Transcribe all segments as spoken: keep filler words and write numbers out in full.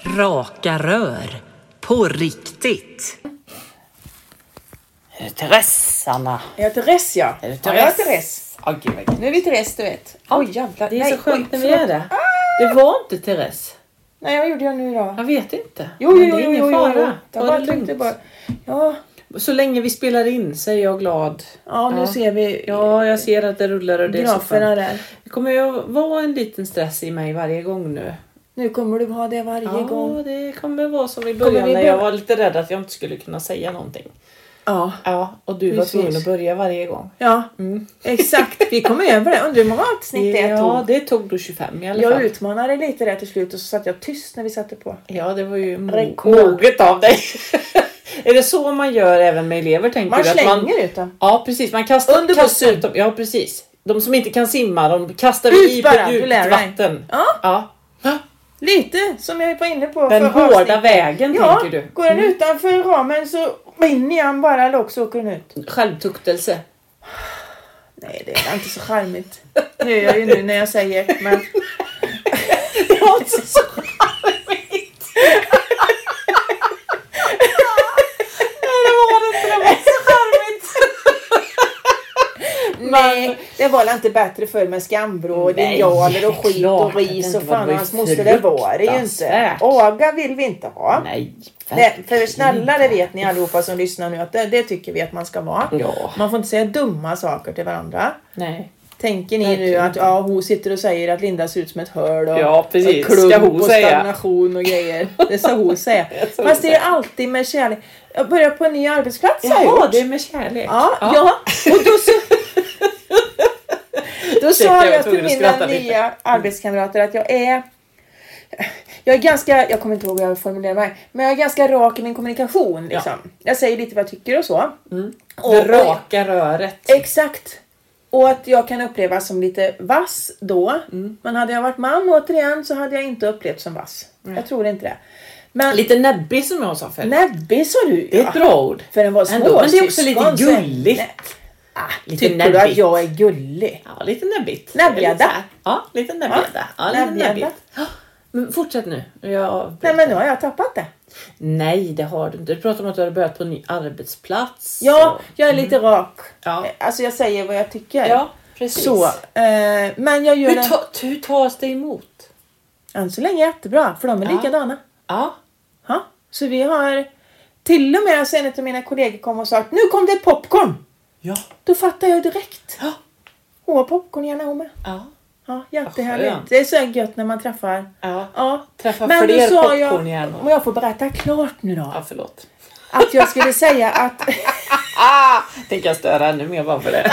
Raka rör. På riktigt. Är det Therese, Anna? Jag heter Therese, ja. Är det Ja, Therese? jag är Therese. Oh, gud, vad Nu är vi Therese, du vet. Ja, Oj, jävlar. det är Nej, så skönt oj, när vi är det. Det var inte Therese. Nej, vad gjorde jag nu då? Jag vet inte. Jo, jo, Men jo, det är jo, ingen jo, jo. fara. Jag Ta bara det tänkte lugnt. bara... Ja, Så länge vi spelar in så är jag glad. ja, nu Ja. ser vi Ja, jag ser att det rullar och det är så graferna skönt. där. Det kommer ju vara en liten stress i mig varje gång nu. Nu kommer du ha det varje Ja, gång. det kommer vara som i Kommer början vi när jag börja- var lite rädd att jag inte skulle kunna säga någonting. Ja, Ja, och du Precis. var tvungen att börja varje gång. ja, Mm. exakt. Vi kommer över det. Undrar hur många avsnitt det Ja, tog. det tog då tjugofem i alla Jag fall. utmanade lite där till slut och så satt jag tyst när vi satte på. Ja, det var ju mo- Rekord. moget av dig. Är det så man gör även med elever, tänker Man du? Att slänger man, ut dem. ja, precis. Man kastar, Under kastar bussen. ut dem. Ja, precis. De som inte kan simma, de kastar Ut vi i bara, på du djupt lär dig. vatten. Ja, Ja. lite som jag var inne på. Den för hårda avsnittet. vägen, Ja, tänker du. går den Mm. utanför ramen så rinner han bara eller också åker den ut. Självtuktelse. Nej, det är inte så charmigt. Det gör jag ju nu när jag säger. Men... Det var inte så charmigt. Nej, det var det inte. Det var så charmigt. Nej, det var inte bättre för med skamvrå och Nej, linjaler och det är skit klart och att det ris inte och var. fan Det var ju hans moster. Det var det ju inte. fruktansvärt. Aga vill vi inte ha. Nej, Nej, för snälla, det vet ni allihopa som lyssnar nu att det, det tycker vi att man ska vara. Ja. Man får inte säga dumma saker till varandra. Nej. Tänker ni nu Verkligen att ja, hon sitter och säger att Linda ser ut som ett hörl och, Ja, precis. och klump Ska hon och säga? stagnation och grejer. Det ska hon säga. ska hon Fast det är alltid med kärlek. Jag börjar på en ny arbetsplats har jag Jaha, gjort. det är med kärlek. Ja, ja. Och då så... Då Ursäkta, sa jag var jag till tvungen att mina skratta lite. nya arbetskamrater att jag är... Jag är ganska... Jag kommer inte ihåg hur jag formulerar mig. Men jag är ganska rak i min kommunikation. Liksom. Ja. Jag säger lite vad jag tycker och så. Mm. Och, Det raka röret. Exakt. Och att jag kan upplevas som lite vass då. Mm. Men hade jag varit man återigen så hade jag inte upplevt som vass. Nej. Jag tror inte det. Men Lite näbbig som jag sa förut. näbbig sa du. Det är ett bra ord. För den var Ändå, men det är också lite småsyskon, så- gulligt. Nej. Ah, Lite tycker du näbbigt. att jag är gullig? Ja, lite näbbigt. Näbbgädda. Lite så här. Ja, lite näbbgädda. Ja, lite näbbgädda. näbbigt. Ja, men fortsätt nu. Jag... Nej, men nu har jag tappat det. Nej, det har du inte. Du pratar om att du har börjat på en ny arbetsplats. Ja, och- jag är lite rak. Ja. Alltså jag säger vad jag tycker. Ja, precis. Så, eh, men jag gör Hur, det ta, hur tas det emot? än så länge jättebra. För de är Ja. likadana. Ja. Ja. Så vi har till och med så en av mina kollegor kom och sa att nu kom det popcorn. Ja. Då fattar jag direkt. Ja. Hon har popcorn gärna hon med. Ja. Ja, jättehärligt. skönt. Det är så gött när man träffar. Ja. Ja. Träffa Men då fler sa jag, popcornhjärnor. om jag får berätta klart nu då. Ja, förlåt. Att jag skulle säga att... Ah, tänker jag störa ännu mer bara för det.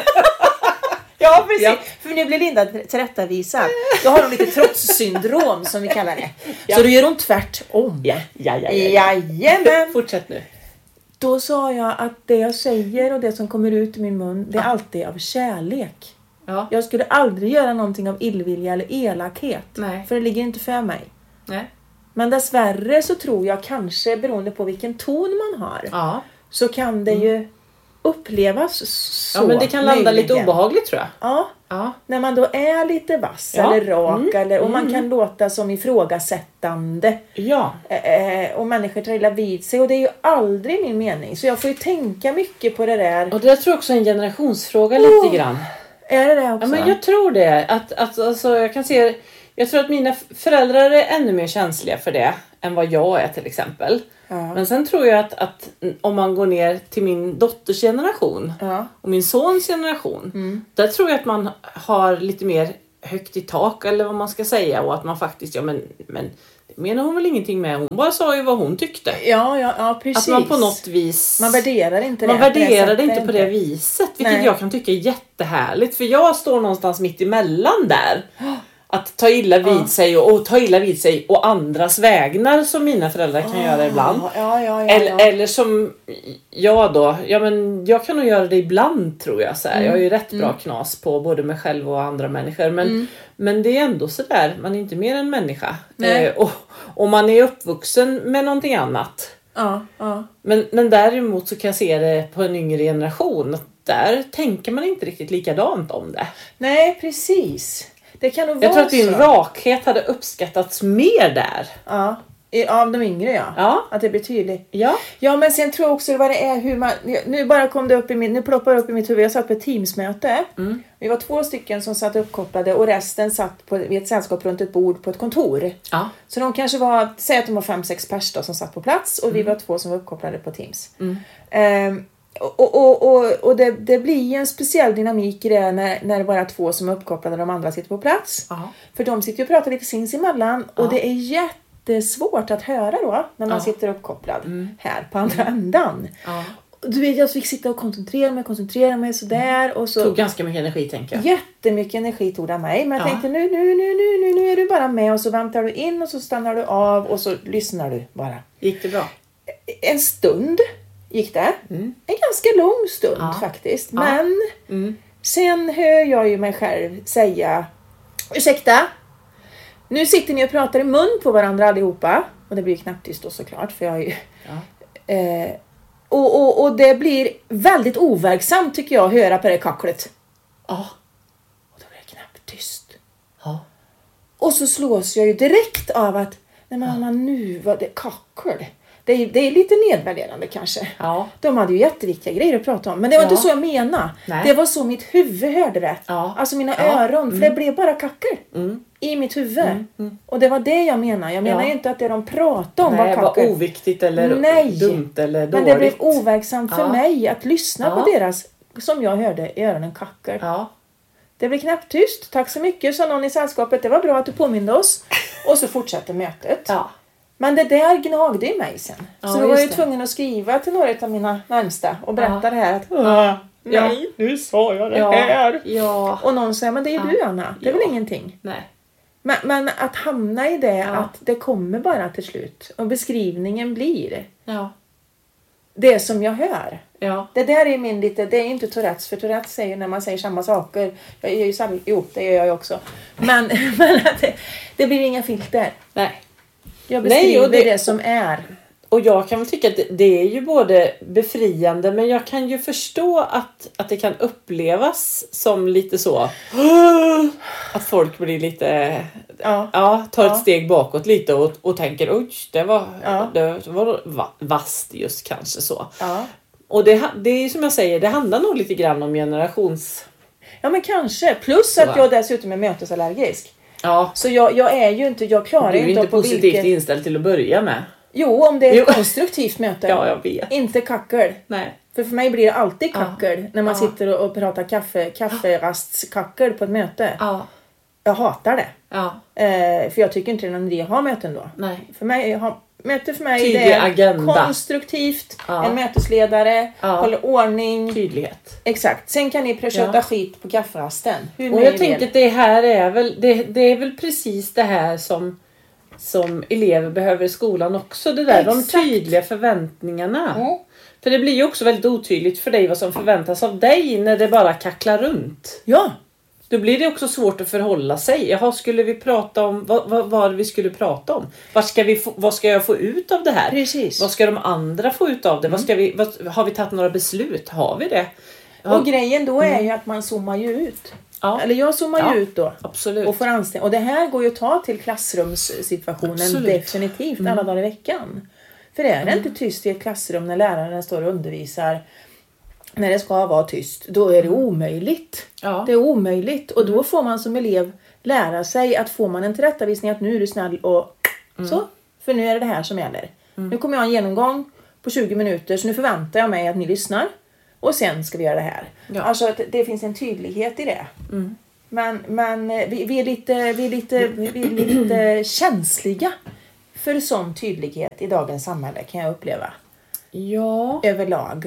Ja, precis. Ja. För nu blir Linda tillrättavisad. Jag har lite trotssyndrom som vi kallar det. Ja. Så då gör hon tvärtom. Ja, ja, ja. ja. Jajamän. Fortsätt nu. Då sa jag att det jag säger och det som kommer ut i min mun, det är alltid av kärlek. Ja. Jag skulle aldrig göra någonting av illvilja eller elakhet. Nej. För det ligger inte för mig. Nej. Men dessvärre så tror jag kanske, beroende på vilken ton man har, Ja. så kan det ju upplevas så. Ja, men det kan landa lite möjligen. obehagligt, tror jag. Ja, Ja. när man då är lite vass Ja. eller rak Mm. eller, och man Mm. kan låta som ifrågasättande Ja. eh, och människor tar illa vid sig, och det är ju aldrig min mening. Så jag får ju tänka mycket på det där. Och det tror jag också är en generationsfråga Oh. lite grann. Är det det också? Ja, men jag tror det. Att, att, alltså, jag kan se... Jag tror att mina föräldrar är ännu mer känsliga för det än vad jag är, till exempel. Ja. Men sen tror jag att, att om man går ner till min dotters generation Ja. och min sons generation. Mm. Där tror jag att man har lite mer högt i tak, eller vad man ska säga. Och att man faktiskt, ja men, men det menar hon väl ingenting med. Hon bara sa ju vad hon tyckte. Ja, ja, ja, precis. Att man på något vis... Man värderar inte det. Man på det värderar det sättet inte på det viset. Vilket Nej. jag kan tycka är jättehärligt. För jag står någonstans mitt emellan där. Att ta illa vid Ja. sig och, och ta illa vid sig och andras vägnar, som mina föräldrar kan göra ibland. Ja, ja, ja, ja. Eller, eller som jag då. Ja, men jag kan nog göra det ibland, tror jag. Så här. Mm. Jag är ju rätt bra Mm. knas på både mig själv och andra människor. Men, Mm. men det är ändå så där. Man är inte mer än människa. Nej. Eh, och, och man är uppvuxen med någonting annat. Ja, ja. Men, men däremot så kan jag se det på en yngre generation. Att där tänker man inte riktigt likadant om det. Nej, precis. Det kan nog Jag vara tror att din så. rakhet hade uppskattats mer där. Ja. Av de yngre, ja. Ja. Att det blir tydligt. Ja. Ja, men sen tror jag också vad det är hur man... Nu bara kom det upp i min... Nu ploppar det upp i mitt huvud. Jag satt på ett Teamsmöte. Mm. Vi var två stycken som satt uppkopplade och resten satt på, vid ett sällskap runt ett bord på ett kontor. Ja. Så de kanske var... Säg att de var fem, sex pers då, som satt på plats och mm. vi var två som var uppkopplade på Teams. Mm. Um, och och, och, och det, det blir ju en speciell dynamik i det när, när det bara är två som är uppkopplade och de andra sitter på plats. Ja. För de sitter ju och pratar lite sinsemellan Ja. och det är jätte Det är svårt att höra då när man ja. sitter uppkopplad mm. här på andra mm. ändan. Ja. Du vet, jag fick sitta och koncentrera mig, koncentrera mig sådär. Och så tog ganska mycket energi, tänker jag. Jättemycket energi tog det av mig. Men jag ja. tänkte nu, nu, nu, nu, nu, nu är du bara med och så väntar du in och så stannar du av och så lyssnar du bara. Gick det bra? En stund gick det. Mm. En ganska lång stund ja. faktiskt. Ja. Men mm. sen hör jag ju mig själv säga ursäkta. Nu sitter ni och pratar i mun på varandra allihopa. Och det blir knappt tyst då såklart. För jag är ju, ja. eh, och, och, och det blir väldigt overksamt tycker jag att höra på det kacklet. Ja. Och då blir det knappt tyst. Ja. Och så slås jag ju direkt av att nej men ja. nu var det kackel. Det är, det är lite nedvärderande kanske. Ja. De hade ju jätteviktiga grejer att prata om. Men det var ja. inte så jag menade. Nej. Det var så mitt huvud hörde det. Ja. Alltså mina ja. öron. För mm. det blev bara kackel. Mm. I mitt huvud. Mm. Mm. Och det var det jag menade. Jag menar ja. ju inte att det de pratade om Nej, var kackel. var oviktigt eller Nej. dumt eller dåligt. Men det blev overksamt för ja. mig att lyssna ja. på deras, som jag hörde i öronen, kackel. Ja. Det blev knappt tyst. Tack så mycket, sa någon i sällskapet. Det var bra att du påminde oss. Och så fortsatte mötet. Ja. Men det där gnagde i mig sen. Ja, så då var jag ju det. tvungen att skriva till några av mina närmsta och berätta ja. det här. Att, ja. nej, nu sa jag det ja. här. Ja. Och någon säger, men det är ju ja. du Anna. Det är ja. väl ingenting. Nej. Men, men att hamna i det, ja. att det kommer bara till slut. Och beskrivningen blir ja. det som jag hör. Ja. Det där är min lite, det är inte Tourettes. För Tourettes säger när man säger samma saker. Jag är ju sam, jo, det gör jag ju också. Men, men att det, det blir inga filter. Nej. Jag beskriver Nej, och det, det som är. Och jag kan väl tycka att det, det är ju både befriande, men jag kan ju förstå att, att det kan upplevas som lite så. Att folk blir lite, ja, ja tar ja. ett steg bakåt lite och, och tänker, oj, det var, ja. det var vast just kanske så. Ja. Och det, det är som jag säger, det handlar nog lite grann om generations... Ja, men kanske. Plus att så. jag dessutom är mötesallergisk. Ja. Så jag, jag är ju inte, jag klarar du är ju inte, inte på positivt vilket... inställd till att börja med. Jo, om det är ett Jo. konstruktivt möte. Ja, jag vet. Inte kackel. Nej. För för mig blir det alltid kackel Ja. när man Ja. sitter och, och pratar kaffe, kafferastskackel på ett möte. Ja. Jag hatar det. Ja. Eh, för jag tycker inte det är någon idé att ha möten då. Nej. För mig, ha, möte för mig Tydlig det är agenda. konstruktivt. Ja. En mötesledare, Ja. håller ordning. Tydlighet. Exakt. Sen kan ni köta Ja. skit på kafferasten. Hur Och ni jag vill. tänker att det här är väl, det, det är väl precis det här som, som elever behöver i skolan också. Det där, Exakt. de tydliga förväntningarna. Mm. För det blir ju också väldigt otydligt för dig vad som förväntas av dig när det bara kacklar runt. Ja. Då blir det också svårt att förhålla sig. Jaha, skulle vi prata om, vad, vad var det vi skulle prata om? Vad ska, vi få, vad ska jag få ut av det här? Precis. Vad ska de andra få ut av det? Mm. Vad ska vi, vad, har vi tagit några beslut? Har vi det? Ja. Och grejen då är ju att man zoomar ju ut. Ja. Eller jag zoomar Ja. ju ut då. Absolut. Och får anställ- Och det här går ju att ta till klassrumssituationen Absolut. definitivt alla dagar i veckan. För det är det inte tyst i ett klassrum när läraren står och undervisar. När det ska vara tyst. Då är det omöjligt. Ja. Det är omöjligt. Och då får man som elev lära sig att får man en tillrättavisning att nu är du snäll och Mm. så. För nu är det det här som gäller. Nu kommer jag ha en genomgång på tjugo minuter. Så nu förväntar jag mig att ni lyssnar. Och sen ska vi göra det här. Ja. Alltså att det finns en tydlighet i det. Mm. Men, men vi, vi, är lite, vi, är lite, vi är lite känsliga för sån tydlighet i dagens samhälle kan jag uppleva. Ja. Överlag.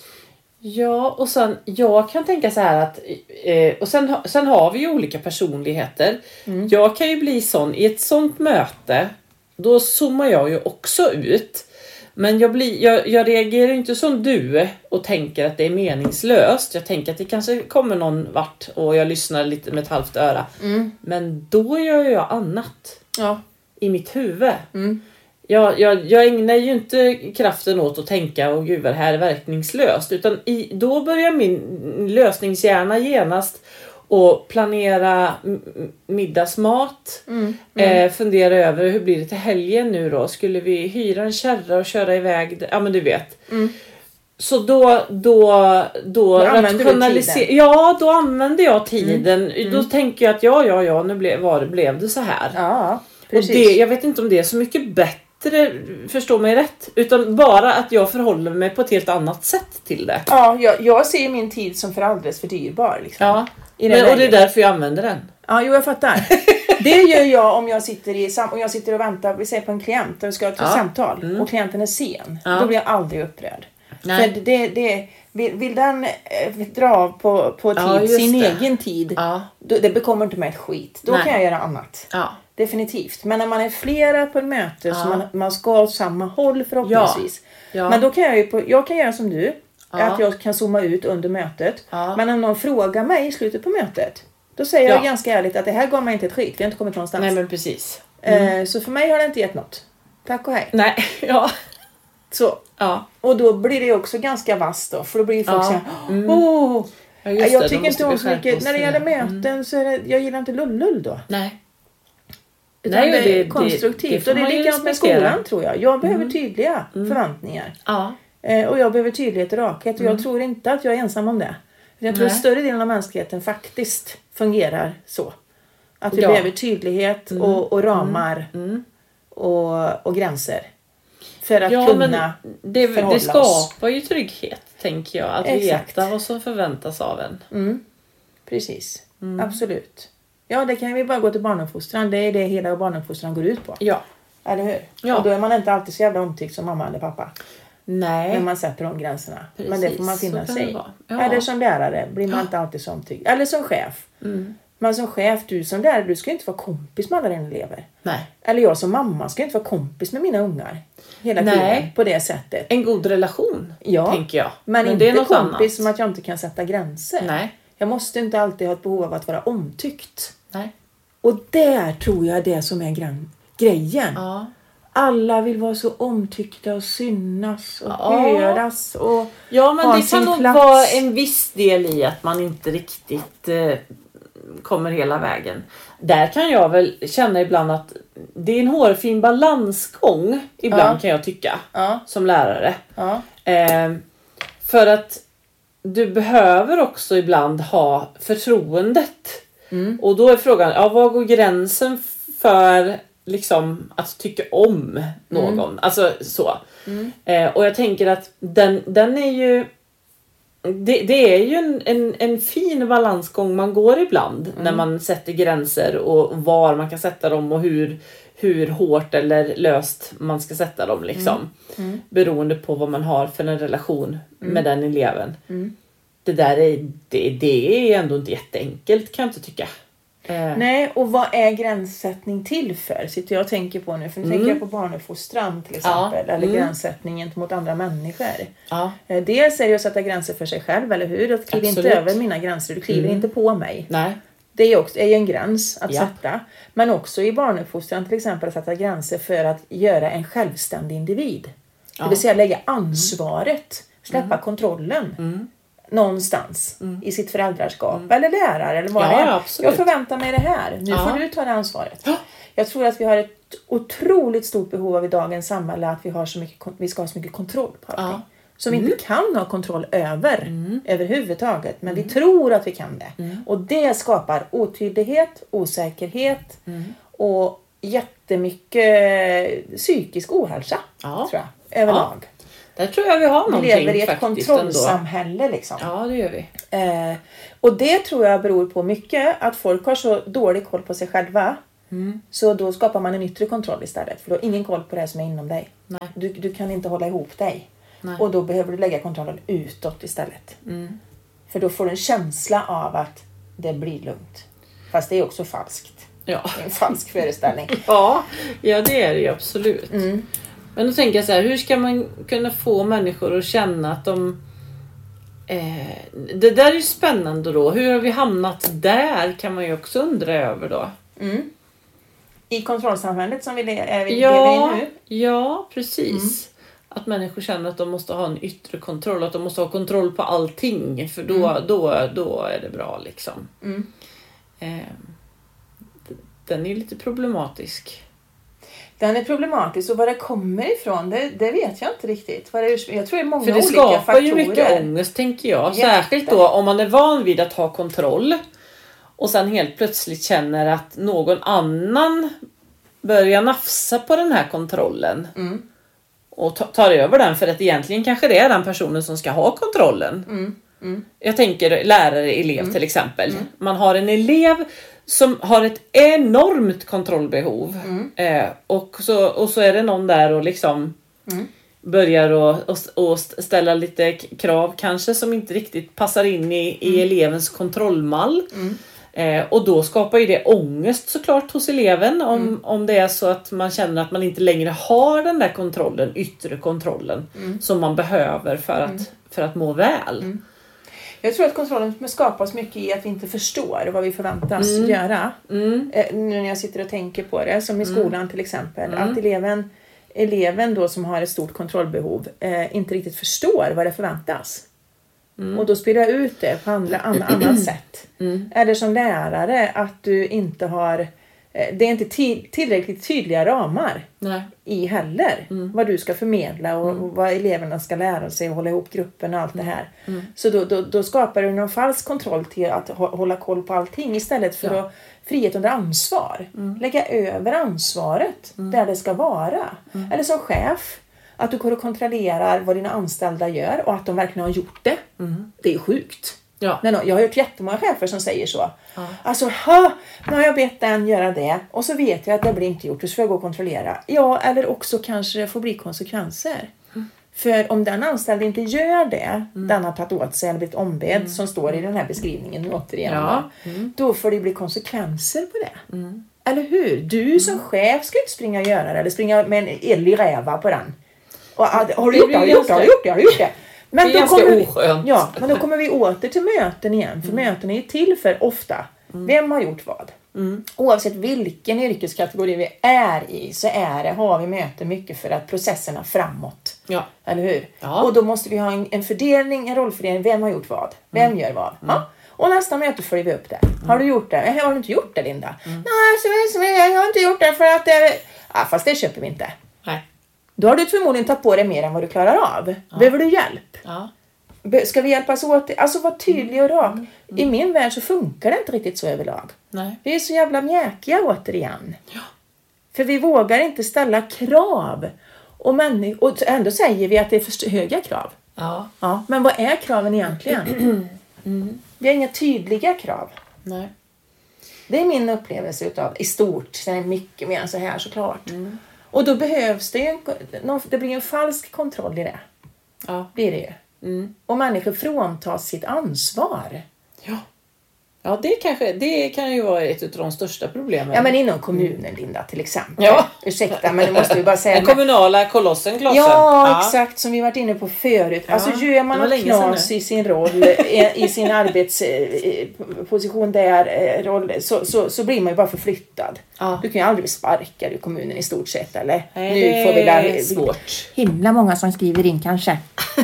Ja, och sen jag kan tänka så här att eh, och sen, sen har vi ju olika personligheter. Mm. Jag kan ju bli sån i ett sånt möte, då zoomar jag ju också ut. Men jag, blir, jag, jag reagerar inte som du och tänker att det är meningslöst. Jag tänker att det kanske kommer någon vart och jag lyssnar lite med ett halvt öra. Mm. Men då gör jag annat Ja. i mitt huvud. Mm. Jag, jag, jag ägnar ju inte kraften åt att tänka och gud vad det här är verkningslöst. Utan i, då börjar min lösningshjärna genast och planera m- middagsmat. Mm. Mm. Eh, fundera över hur blir det till helgen nu då? Skulle vi hyra en kärra och köra iväg? Ja men du vet. Mm. Så då, då, då, Då använder du rationaliser- tiden. Ja, då använder jag tiden. Mm. Då tänker jag att ja, ja, ja, nu blev, var det, blev det så här. Ja, och precis. det, jag vet inte om det är så mycket bättre, förstå mig rätt. Utan bara att jag förhåller mig på ett helt annat sätt till det. Ja, jag, jag ser min tid som för alldeles för dyrbar. Liksom. Ja, I det men, och det är läget. därför jag använder den. Ja, jo jag fattar. Det gör jag om jag sitter, i, sam- om jag sitter och väntar, vi säger på en klient och vi ska ta Ja. samtal Mm. och klienten är sen. Ja. Då blir jag aldrig upprörd. Nej. För det, det, vill, vill den eh, dra på, på tid, Ja, just sin det. egen tid, Ja, då, det bekommer inte mig ett skit. Då Nej. kan jag göra annat. ja, Definitivt. Men när man är flera på ett möte Ja. så man, man ska åt samma håll förhoppningsvis. ja. Men då kan jag ju på, jag kan göra som du. Ja. Att jag kan zooma ut under mötet. Ja. Men om någon frågar mig i slutet på mötet. Då säger jag Ja. ganska ärligt att det här gav mig inte ett skit. Vi har inte kommit någonstans. Nej men precis. eh, så för mig har det inte gett något. Tack och hej. Nej, ja. Så. Ja, Och då blir det också ganska vasst då. För då blir folk Ja. så här. Mm. Åh, ja just jag det, då tycker måste inte vi om så skärpa mycket. oss När det till gäller Mm. möten så är det, jag gillar inte lullull då. Nej. Utan Nej, det är det- det- konstruktivt. det får och det är man ju likadant med respektera. skolan tror jag. Jag behöver tydliga förväntningar. Ja. Eh, och jag behöver tydlighet och rakhet. Och jag tror inte att jag är ensam om det. Jag tror Nej. att större delen av mänskligheten faktiskt fungerar så. Att vi Ja. behöver tydlighet och, och ramar Mm. och, och gränser. För att Ja, kunna men det, förhålla det oss. skapar ju trygghet, tänker jag. Att Exakt. veta vad som förväntas av en. Mm, precis. Mm. Absolut. Ja, det kan vi bara gå till barnuppfostran. Det är det hela barnuppfostran går ut på. Ja. Eller hur? Ja. Och då är man inte alltid så jävla omtyckt som mamma eller pappa. Nej. När man sätter de gränserna. Precis, Men det får man finna så kan sig det i. vara. Ja. Eller som lärare blir man Ja. inte alltid så omtyckt. Eller som chef. Mm. Men som chef, du som lärare, du ska inte vara kompis med alla dina elever. Nej. Eller jag som mamma ska inte vara kompis med mina ungar. Hela Nej. tiden på det sättet. En god relation, Ja. tänker jag. Men, inte det är något kompis annat. som att jag inte kan sätta gränser. Nej. Jag måste inte alltid ha ett behov av att vara omtyckt. Nej. Och där tror jag det som är gran- grejen. Ja. Alla vill vara så omtyckta och synas och Ja. höras. Och Ja, men ha det sin kan nog plats. vara en viss del i att man inte riktigt eh, kommer hela vägen. Där kan jag väl känna ibland att det är en hårfin balansgång ibland Ja. kan jag tycka Ja, som lärare. ja, Eh, för att du behöver också ibland ha förtroendet. Mm. Och då är frågan, ja, vad går gränsen för liksom att tycka om någon? Mm. Alltså så. Mm. Eh, och jag tänker att den, den är ju det, det är ju en, en, en fin balansgång man går ibland Mm. när man sätter gränser och var man kan sätta dem och hur, hur hårt eller löst man ska sätta dem liksom. Mm. Beroende på vad man har för en relation med den eleven. Mm. Det där är, det, det är ändå inte jätteenkelt kan jag inte tycka. Eh, Nej, och vad är gränssättning till för? Sitter jag och tänker på nu. För nu Mm. tänker jag på barnuppfostran till exempel. Ja. Eller Mm. gränssättning gentemot andra människor. ja, Eh, Dels är det att sätta gränser för sig själv, eller hur? Du kliver inte Absolut. över mina gränser, du kliver Mm. inte på mig. nej. Det är också är ju en gräns att Ja. sätta. Men också i barnuppfostran till exempel att sätta gränser för att göra en självständig individ. Ja. Det vill säga lägga ansvaret, släppa kontrollen Mm. någonstans i sitt föräldraskap. Eller lärare eller vad Ja, det är. ja, absolut. Jag förväntar mig det här. Nu Ja. får du ta det ansvaret. Ja. Jag tror att vi har ett otroligt stort behov av i dagens samhälle att vi, har så mycket, vi ska ha så mycket kontroll på allting. Ja. Som vi inte kan ha kontroll över överhuvudtaget. Men vi tror att vi kan det. Och det skapar otydlighet, osäkerhet och jättemycket psykisk ohälsa. Ja. Tror jag, överlag. Där tror jag vi har Vi någonting lever i ett faktiskt ändå. kontrollsamhälle liksom. Ja, det gör vi. Eh, och det tror jag beror på mycket att folk har så dålig koll på sig själva. Mm. Så då skapar man en yttre kontroll istället. För då har ingen koll på det som är inom dig. Nej. Du, du kan inte hålla ihop dig. Nej. Och då behöver du lägga kontrollen utåt istället. Mm. För då får du en känsla av att det blir lugnt. Fast det är också falskt. Ja. Det är en falsk föreställning. Ja, ja, det är det ju absolut. Mm. Men då tänker jag så här, hur ska man kunna få människor att känna att de... Eh, det där är ju spännande då. Hur har vi hamnat där kan man ju också undra över då. Mm. I kontrollsamhället som vi le- är vi Ja, lever i nu. ja precis. Att människor känner att de måste ha en yttre kontroll. Att de måste ha kontroll på allting. För då, mm. då, då är det bra liksom. Mm. Eh, den är lite problematisk. Den är problematisk och var det kommer ifrån, det, det vet jag inte riktigt. Vad det är, jag tror det är många För det olika skapar faktorer. ju mycket ångest, tänker jag. Jätte. Särskilt då om man är van vid att ha kontroll. Och sen helt plötsligt känner att någon annan börjar nafsa på den här kontrollen. Mm. Och tar över den, för att egentligen kanske det är den personen som ska ha kontrollen. Mm. Mm. Jag tänker lärare, elev Mm. till exempel. Mm. Man har en elev som har ett enormt kontrollbehov. Mm. Eh, och, så, och så är det någon där och liksom Mm. börjar och, och, och ställa lite krav kanske som inte riktigt passar in i, i elevens kontrollmall. Mm. Eh, och då skapar ju det ångest såklart hos eleven om, Mm. om det är så att man känner att man inte längre har den där kontrollen, yttre kontrollen Mm. som man behöver för att, Mm. för att må väl. Mm. Jag tror att kontrollen skapas mycket i att vi inte förstår vad vi förväntas Mm. göra. Mm. Eh, nu när jag sitter och tänker på det, som i Mm. skolan till exempel. Mm. Att eleven, eleven då som har ett stort kontrollbehov eh, inte riktigt förstår vad det förväntas. Mm. Och då spelar jag ut det på andra, andra, annat sätt. Mm. Eller som lärare att du inte har, eh, det är inte ti- tillräckligt tydliga ramar Nej. i heller. Mm. Vad du ska förmedla och, Mm. och vad eleverna ska lära sig och hålla ihop gruppen och allt det här. Mm. Så då, då, då skapar du någon falsk kontroll till att hå- hålla koll på allting istället för Ja. att frihet under ansvar. Mm. Lägga över ansvaret Mm. där det ska vara. Mm. Eller som chef, att du går och kontrollerar vad dina anställda gör och att de verkligen har gjort det. Mm. Det är sjukt. Ja. Nej, no, jag har hört jättemånga chefer som säger så. Ja. Alltså, ha, nu har jag bett den göra det och så vet jag att det blir inte gjort och så får jag gå och kontrollera. Ja, eller också kanske det får bli konsekvenser. Mm. För om den anställde inte gör det, Mm. den har tagit åt sig eller blivit ombedd som står i den här beskrivningen nu återigen. Ja. va? Mm. Då får det bli konsekvenser på det. Mm. Eller hur? Du som chef ska inte springa och göra det eller springa med en ellig räva på den. Och, har du gjort det? Har du gjort det? Har du gjort det? Har du gjort det? Men Det är då ganska kommer vi, oskönt. ja, men då kommer vi åter till möten igen. För möten är ju till för ofta. Vem har gjort vad? Mm. Oavsett vilken yrkeskategori vi är i så är det, har vi möten mycket för att processerna framåt. Ja. Eller hur? Ja. Och då måste vi ha en, en fördelning, en rollfördelning. Vem har gjort vad? Vem gör vad? Ja. Och nästa möte följer vi upp det. Har du gjort det? Eh, Har du inte gjort det, Linda? Nej, så, så, jag har inte gjort det för att det... Ja, fast det köper vi inte. Nej. Då har du förmodligen tagit på dig mer än vad du klarar av. Behöver du hjälp? Ja. Be- Ska vi hjälpas åt? Alltså var tydlig och rak. I min värld så funkar det inte riktigt så överlag. Nej. Vi är så jävla mjäkiga återigen. Ja. För vi vågar inte ställa krav. Och, människ- och ändå säger vi att det är för höga krav. Ja. Ja, men vad är kraven egentligen? Mm. Vi har inga tydliga krav. Nej. Det är min upplevelse utav i stort. Sen är det mycket mer än så här såklart. Mm. Och då behövs det ju en, någon- det blir en falsk kontroll i det. Ja. Blir det ju. Mm. Och människor fråntas sitt ansvar. Ja. Ja, det kanske det kan ju vara ett av de största problemen. Ja, men inom kommunen, Linda, till exempel. Ja. Ursäkta, men det måste vi bara säga. Den kommunala kolossen, Klossen. Ja, exakt, som vi varit inne på förut. Ja, Alltså gör man det var något länge sedan knas i sin roll, i, i sin arbetsposition där, eh, roll, så, så, så blir man ju bara förflyttad. Ja. Du kan ju aldrig bli sparkad i kommunen i stort sett, eller? Nej, nu det får vi är där, svårt. himla många som skriver in kanske.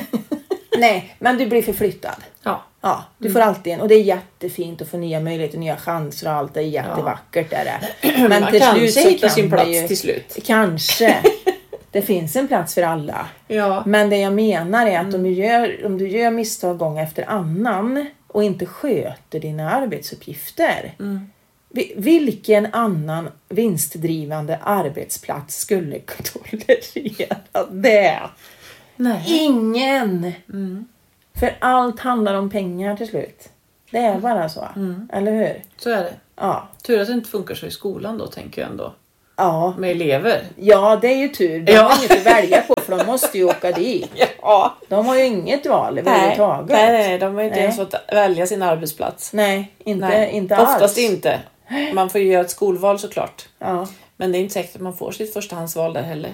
Nej, men du blir förflyttad. Ja. Ja, du får alltid en. Och det är jättefint att få nya möjligheter, nya chanser och allt. Det är jättevackert. Är det. Men Man till kan slut så hitta kan sin det plats ju, till slut. Kanske. Det finns en plats för alla. Ja. Men det jag menar är att om, du gör, om du gör misstag gång efter annan och inte sköter dina arbetsuppgifter. Mm. vi- Vilken annan vinstdrivande arbetsplats skulle tolerera det? Nej. Ingen! Mm. För allt handlar om pengar till slut. Det är bara så. Mm. Eller hur? Så är det. Ja. Tur att det inte funkar så i skolan då, tänker jag ändå. Ja. Med elever. Ja, det är ju tur. De Ja. har inget att välja på för de måste ju åka dit. Ja. De har ju inget val Nej, överhuvudtaget. nej, nej, de har inte Nej. ens fått välja sin arbetsplats. Nej, inte, Nej, inte alls. oftast inte. Man får ju göra ett skolval såklart. Ja. Men det är inte säkert att man får sitt förstahandsval där heller.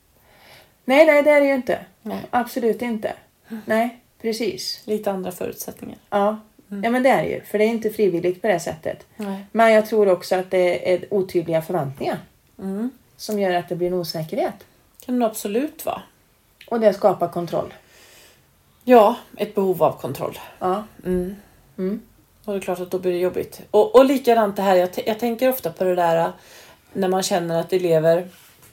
Nej, nej, det är det ju inte. Nej. Absolut inte. Nej, precis. Lite andra förutsättningar. Ja. Ja, men det är det ju. För det är inte frivilligt på det sättet. Nej. Men jag tror också att det är otydliga förväntningar Mm. som gör att det blir en osäkerhet. Kan det absolut vara. Och det skapar kontroll. Ja, ett behov av kontroll. Ja. Mm. Mm. Och det är klart att då blir det jobbigt. Och, och likadant det här, jag, t- jag tänker ofta på det där när man känner att elever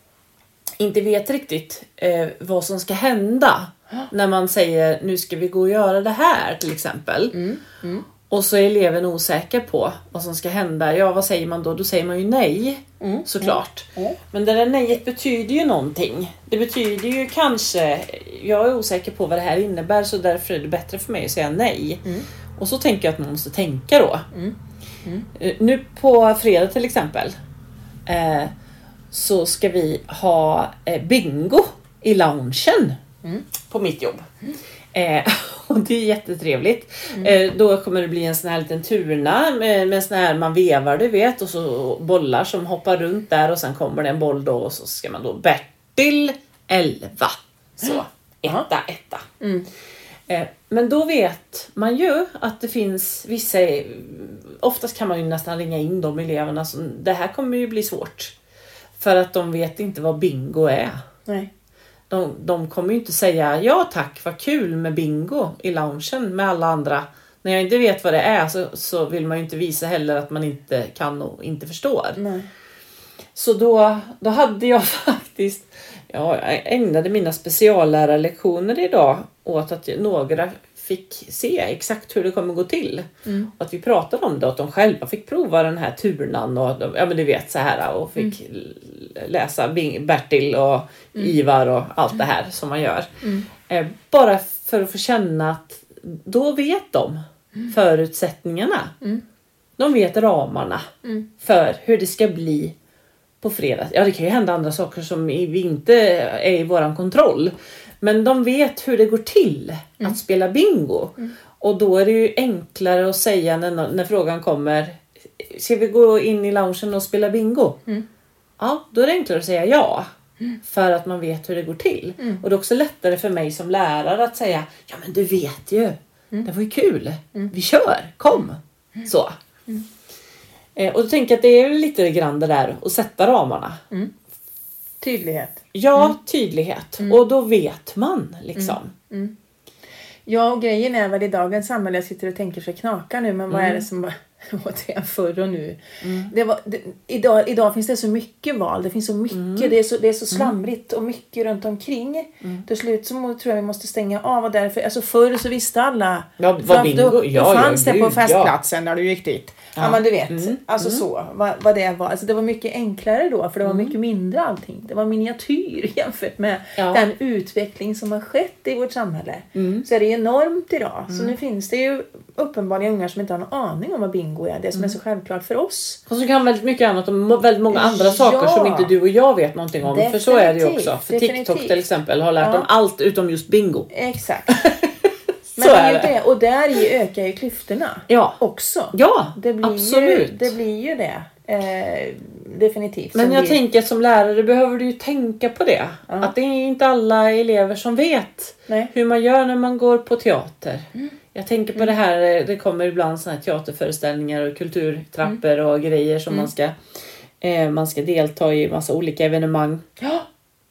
inte vet riktigt eh, vad som ska hända. När man säger, nu ska vi gå och göra det här till exempel. Mm. Mm. Och så är eleven osäker på vad som ska hända. Ja, vad säger man då? Då säger man ju nej, Mm. såklart. Mm. Men det där nejet betyder ju någonting. Det betyder ju kanske, jag är osäker på vad det här innebär, så därför är det bättre för mig att säga nej. Mm. Och så tänker jag att man måste tänka då. Mm. Mm. Eh, Nu på fredag till exempel eh, så ska vi ha eh, bingo i loungen Mm. på mitt jobb. Eh, och det är jättetrevligt. Mm. Eh, då kommer det bli en sån här liten turna med, med sån här man vevar, du vet, och så bollar som hoppar runt där, och sen kommer det en boll då, och så ska man då Bertil elva. Så, etta, etta. Mm. Eh, men då vet man ju att det finns vissa, oftast kan man ju nästan ringa in de eleverna som, det här kommer ju bli svårt. För att de vet inte vad bingo är. Nej. De, de kommer ju inte säga, ja tack, vad kul med bingo i loungen med alla andra. När jag inte vet vad det är så, så vill man ju inte visa heller att man inte kan och inte förstår. Nej. Så då, då hade jag faktiskt, ja, jag ägnade mina speciallärarlektioner idag åt att några fick se exakt hur det kommer gå till. Mm. Och att vi pratade om det, att de själva fick prova den här turnan och de, ja men du vet så här, och fick mm. läsa Bertil och mm. Ivar och allt det här som man gör. Mm. Eh, bara för att få känna att då vet de mm. förutsättningarna. Mm. De vet ramarna Mm. för hur det ska bli på fredag. Ja, det kan ju hända andra saker som vi inte är i våran kontroll. Men de vet hur det går till Mm. att spela bingo. Mm. Och då är det ju enklare att säga när, när frågan kommer, ska vi gå in i loungen och spela bingo? Mm. Ja, då är det enklare att säga ja. Mm. För att man vet hur det går till. Mm. Och det är också lättare för mig som lärare att säga, ja men du vet ju, Mm. det var ju kul. Mm. Vi kör, kom. Så. Mm. Eh, och då tänker jag att det är lite grann det där att sätta ramarna. Mm. Tydlighet. Ja, Mm. tydlighet. Mm. Och då vet man liksom. Mm. Ja, och grejen är väl i dagens samhälle, jag sitter och tänker så knakar nu, men vad Mm. är det som var återigen förr och nu? Mm. Det var, det, idag, idag finns det så mycket val, det finns så mycket, Mm. det, är så, det är så slamrigt och mycket runt omkring. Mm. Till slut så må, tror jag vi måste stänga av, och därför, alltså förr så visste alla. Ja, vad För bingo, då, då ja, ja, fanns det gud, på festplatsen när du gick dit. Ja, Ja. men du vet, Mm. alltså Mm. så, vad, vad det var. Alltså det var mycket enklare då, för det var Mm. mycket mindre allting. Det var miniatyr jämfört med Ja. den utveckling som har skett i vårt samhälle. Mm. Så är det enormt idag. Så nu finns det ju uppenbarligen ungar som inte har någon aning om vad bingo är. Det som är så självklart för oss. Och så kan väldigt mycket annat och väldigt många andra saker Ja. som inte du och jag vet någonting om. För så är det ju också. För Definitivt. TikTok till exempel har lärt Ja. dem allt utom just bingo. Exakt. Men Så det är är ju det. det. Och där i ökar ju klyftorna Ja, också. ja Det blir absolut. Ju, det blir ju det. Eh, definitivt. Men Som jag vi- tänker att som lärare behöver du ju tänka på det. Ja. Att det är inte alla elever som vet Nej. hur man gör när man går på teater. Mm. Jag tänker på det här, det kommer ibland såna här teaterföreställningar och kulturtrappor Mm. och grejer som man ska eh, man ska delta i massa olika evenemang. Ja.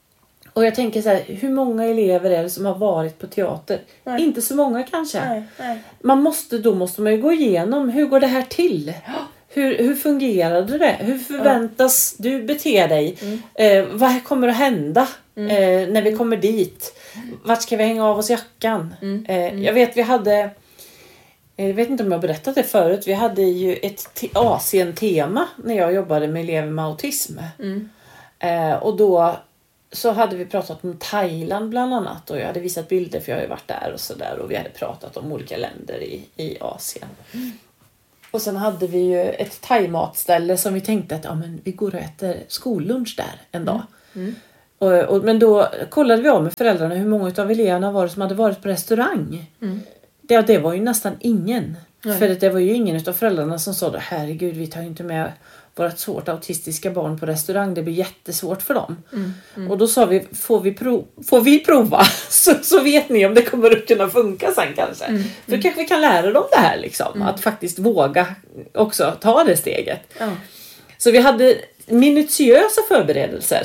Och jag tänker så här, hur många elever är det som har varit på teater? Nej. Inte så många kanske. Nej, nej. Man måste, då måste man ju gå igenom, hur går det här till? Ja. Hur, hur fungerade det? Hur förväntas du bete dig? Mm. Eh, vad kommer att hända Mm. eh, när vi kommer dit? Vart ska vi hänga av oss jackan? Mm. Eh, Mm. jag vet vi hade, jag vet inte om jag har berättat det förut, vi hade ju ett te- Asien-tema när jag jobbade med elever med autism. Mm. Eh, och då så hade vi pratat om Thailand bland annat, och jag hade visat bilder för jag har ju varit där och sådär, och vi hade pratat om olika länder i, i Asien. Mm. Och sen hade vi ju ett thaimatställe som vi tänkte att ja, men vi går och äter skollunch där en dag. Mm. Och, och, men då kollade vi av med föräldrarna hur många av eleverna var det som hade varit på restaurang. Mm. Det, det var ju nästan ingen. Nej. För det var ju ingen av föräldrarna som sa att herregud, vi tar ju inte med vårt svårt autistiska barn på restaurang. Det blir jättesvårt för dem. Mm. Mm. Och då sa vi, får vi, prov, får vi prova? Så, så vet ni om det kommer att kunna funka sen kanske. Mm. För kanske vi kan lära dem det här liksom. Mm. Att faktiskt våga också ta det steget. Ja. Så vi hade minutiösa förberedelser.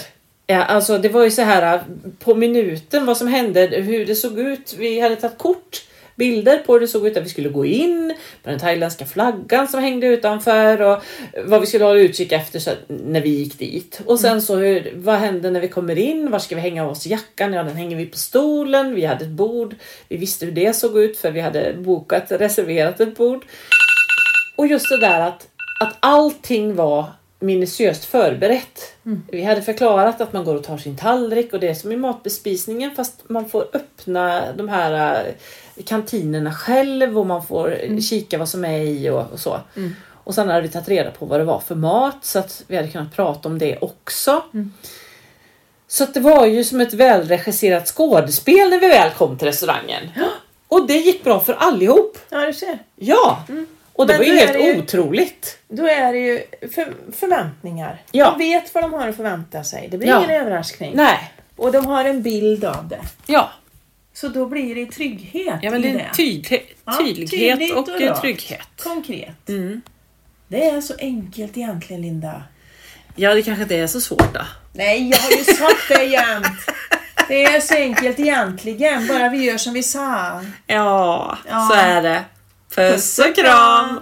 Ja, alltså det var ju så här på minuten vad som hände, hur det såg ut. Vi hade tagit kort, bilder på hur det såg ut att vi skulle gå in med den thailändska flaggan som hängde utanför och vad vi skulle hålla utkik efter så när vi gick dit. Och sen så hur, vad hände när vi kommer in? Var ska vi hänga av oss jackan? Ja, den hänger vi på stolen. Vi hade ett bord. Vi visste hur det såg ut för vi hade bokat, reserverat ett bord. Och just det där att, att allting var minutiöst förberett. Mm. Vi hade förklarat att man går och tar sin tallrik och det är som i matbespisningen fast man får öppna de här uh, kantinerna själv och man får mm. kika vad som är i och, och så. Mm. Och sen hade vi tagit reda på vad det var för mat så att vi hade kunnat prata om det också. Mm. Så att det var ju som ett välregisserat skådespel när vi väl kom till restaurangen. Ja. Och det gick bra för allihop. Ja, du ser. Ja. Mm. Och det men var ju helt ju, otroligt. Då är det ju för, förväntningar. Ja. De vet vad de har att förvänta sig. Det blir ja. ingen överraskning. Nej. Och de har en bild av det. Ja. Så då blir det trygghet. Ja, men det är det. Tydlig, tydlighet ja, och, och trygghet. Konkret. Mm. Det är så enkelt egentligen, Linda. Ja, det kanske inte är så svårt då. Nej, jag har ju sagt det jämt. Det är så enkelt egentligen. Bara vi gör som vi sa. Ja, ja. Så är det. Puss och kram!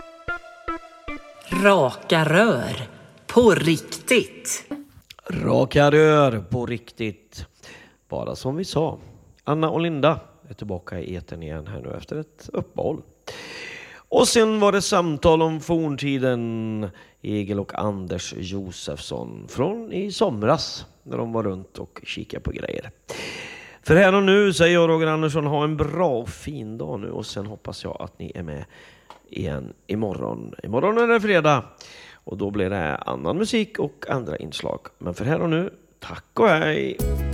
Raka rör på riktigt. Raka rör på riktigt. Bara som vi sa. Anna och Linda är tillbaka i etern igen här nu efter ett uppehåll. Och sen var det samtal om forntiden. Egil och Anders Josefsson från i somras när de var runt och kikade på grejer. För här och nu säger jag Roger Andersson, ha en bra och fin dag nu och sen hoppas jag att ni är med igen imorgon. Imorgon är det fredag och då blir det annan musik och andra inslag. Men för här och nu, tack och hej!